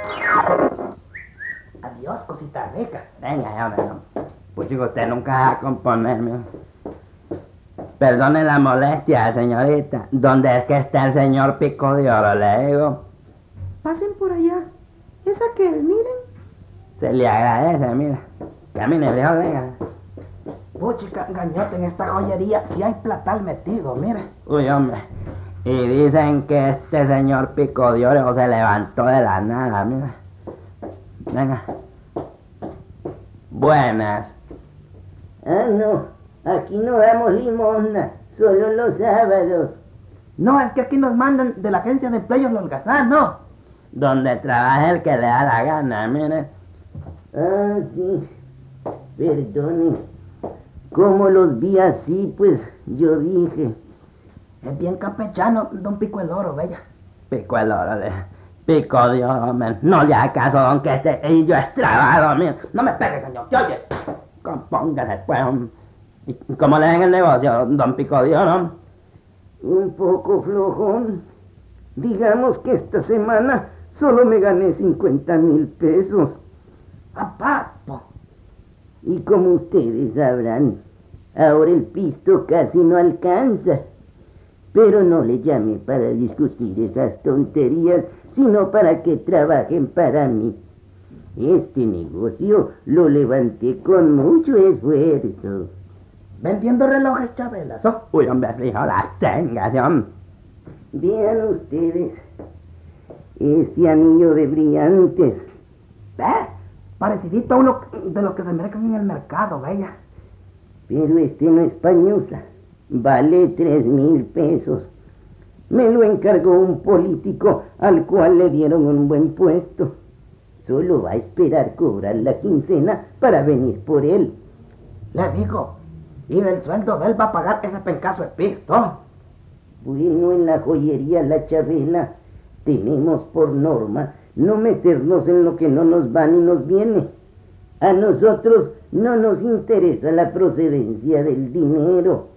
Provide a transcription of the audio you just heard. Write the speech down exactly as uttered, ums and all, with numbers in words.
Adiós, cosita rica. Venga, ya, venga. Pues chico, usted nunca va a componerme. Perdone la molestia, señorita. ¿Dónde es que está el señor Pico de Oro, le digo? Pasen por allá. Es aquel, miren. Se le agradece, mira. Camine, viejo, venga. Puchica, gañote, en esta joyería si hay platal metido, mire. Uy, hombre. Y dicen que este señor Pico de Oro se levantó de la nada, mira. Venga. Buenas. Ah, no. Aquí no damos limosna. Solo los sábados. No, es que aquí nos mandan de la agencia de empleos los holgazán, ¿no? Donde trabaja el que le da la gana, mire. Ah, sí. Perdone. Como los vi así, pues yo dije. Es bien campechano, don Pico el Oro, bella. Pico el Oro, le... Pico de Oro, men. No le haga caso, don, que este y yo es trabado, mire. No me pegue, señor, ¿te oye? Compóngase, pues. ¿Y cómo le den el negocio, don Pico de Oro? Un poco flojón. Digamos que esta semana solo me gané cincuenta mil pesos. ¡A papo! Y como ustedes sabrán, ahora el pisto casi no alcanza. Pero no le llame para discutir esas tonterías, sino para que trabajen para mí. Este negocio lo levanté con mucho esfuerzo. Vendiendo relojes, Chabelas, ¿oh? Uy, hombre, fijo, las tengas, hombre. Vean ustedes, este anillo de brillantes. ¿Ves? Parecidito a uno de los que se mercan en el mercado, bella. Pero este no es pañosa. Vale tres mil pesos. Me lo encargó un político al cual le dieron un buen puesto. Solo va a esperar cobrar la quincena para venir por él. Le digo, y del sueldo de él va a pagar ese pencazo de pisto. Bueno, en la joyería La Chabela tenemos por norma no meternos en lo que no nos va ni nos viene. A nosotros no nos interesa la procedencia del dinero.